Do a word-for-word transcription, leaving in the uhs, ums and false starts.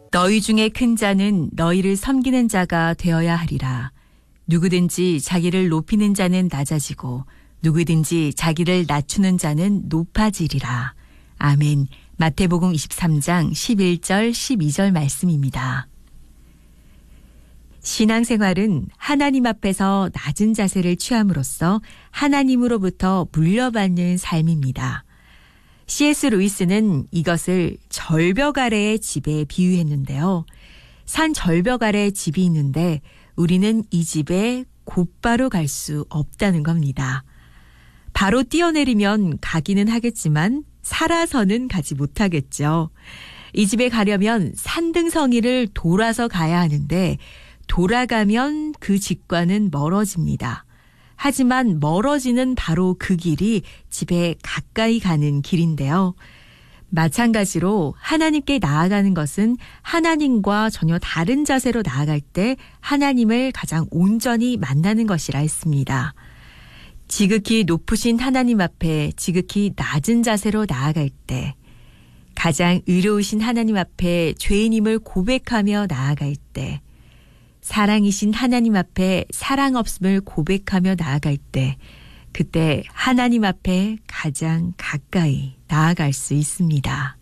너희 중에 큰 자는 너희를 섬기는 자가 되어야 하리라. 누구든지 자기를 높이는 자는 낮아지고 누구든지 자기를 낮추는 자는 높아지리라. 아멘. 마태복음 이십삼 장 십일 절 십이 절 말씀입니다. 신앙생활은 하나님 앞에서 낮은 자세를 취함으로써 하나님으로부터 물려받는 삶입니다. 씨에스 루이스는 이것을 절벽 아래의 집에 비유했는데요. 산 절벽 아래에 집이 있는데 우리는 이 집에 곧바로 갈 수 없다는 겁니다. 바로 뛰어내리면 가기는 하겠지만 살아서는 가지 못하겠죠. 이 집에 가려면 산등성이를 돌아서 가야 하는데 돌아가면 그 집과는 멀어집니다. 하지만 멀어지는 바로 그 길이 집에 가까이 가는 길인데요. 마찬가지로 하나님께 나아가는 것은 하나님과 전혀 다른 자세로 나아갈 때 하나님을 가장 온전히 만나는 것이라 했습니다. 지극히 높으신 하나님 앞에 지극히 낮은 자세로 나아갈 때, 가장 의로우신 하나님 앞에 죄인임을 고백하며 나아갈 때, 사랑이신 하나님 앞에 사랑 없음을 고백하며 나아갈 때, 그때 하나님 앞에 가장 가까이 나아갈 수 있습니다.